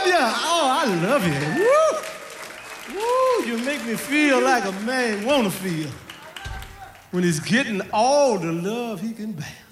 love you. Oh, I love you. Woo! Woo! You make me feel like a man wanna feel when he's getting all the love he can bear.